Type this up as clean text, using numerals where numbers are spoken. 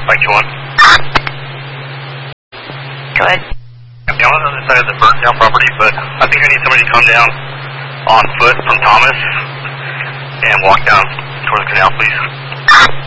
Mike 2-1. Go ahead. I'm on the other side of the burnt down property, but I think I need somebody to come down on foot from Thomas and walk down towards the canal, please.